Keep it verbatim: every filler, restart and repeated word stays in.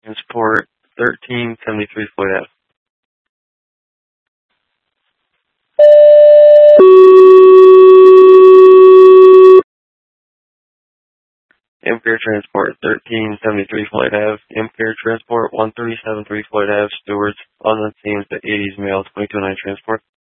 Transport thirteen seventy-three Floyd Ave. Ampere Transport thirteen seventy-three Floyd Ave. Ampere Transport one three seven three Floyd Ave. Stewards on the scene at the eighties male twenty-two oh nine Transport.